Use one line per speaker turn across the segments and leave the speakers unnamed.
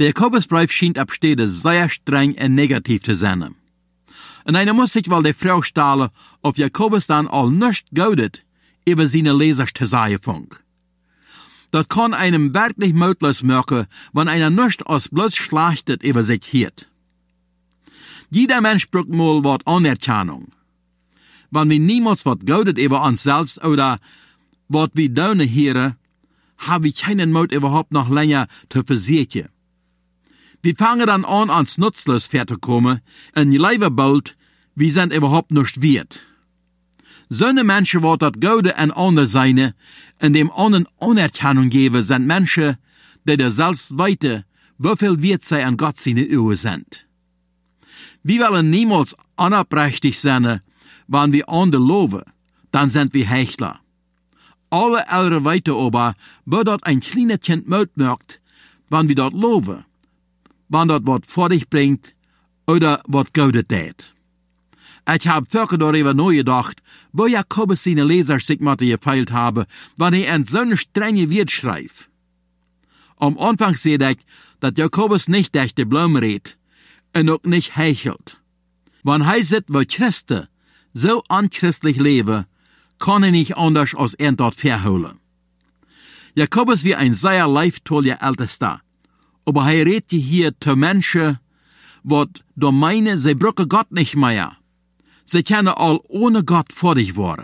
Der Jakobusbrief scheint ab Stede sehr streng und negativ zu sein. Und einer muss sich wohl die Frage stellen, ob Jakobus dann all nicht gaudet, über seine Leser zu sagen fängt. Das kann einem wirklich mutlos machen, wenn einer nicht als bloß schlachtet über sich hiert. Jeder Mensch braucht mal wat Anerkennung. Wenn wir niemals wat gaudet über uns selbst oder wat wir daunen hieren, haben wir keinen Mut überhaupt noch länger zu versichern. Wir fangen dann an, ans nutzlos zu kommen, und Leben bald, wir sind überhaupt nicht wert. So eine Menschen, die das Gute an andere seine, und dem anderen Anerkennung geben, sind Menschen, die der selbst weiten, wieviel wert sie an Gott seine Augen sind. Wir wollen niemals anerprächtig sein, wenn wir andere loben, dann sind wir Heuchler. Alle ältere weiter aber, wo dort ein kleines Kind Mut macht, wenn wir dort loben, wenn dort was vor dich bringt, oder was Gutes tät. Ich habe vorher darüber nachgedacht, wo Jakobus seine Leser sich mit gefeilt habe, wenn er in so eine strenge Wort schreibt. Am Anfang sehe ich, dass Jakobus nicht durch die Blumen redet und auch nicht heuchelt. Wenn er sieht, wo Christen so unchristlich leben, kann er nicht anders als er dort verholen. Jakobus wie ein sehr leibtoller Ältester, aber er redet hier zu Menschen, die da meinen, sie brauchen Gott nicht mehr. Sie können all ohne Gott vor dich worden.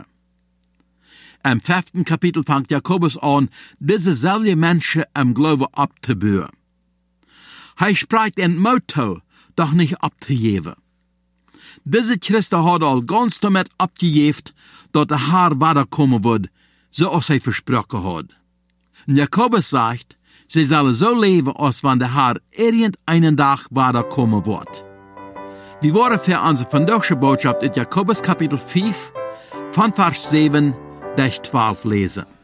Im 5. Kapitel fängt Jakobus an, diese selbe Menschen im Glauben abzubauen. Er spricht in Motto, doch nicht abzugeben. Diese Christen hat all ganz damit abgegeben, dass der Herr weiterkommen wird, so als er versprochen hat. Und Jakobus sagt, sie sollen so leben, als wenn der Herr irgendeinen Tag weiterkommen wird. Wir wollen für unsere vandaagse Botschaft in Jakobus Kapitel 5, von Vers 7 bis 12 lesen.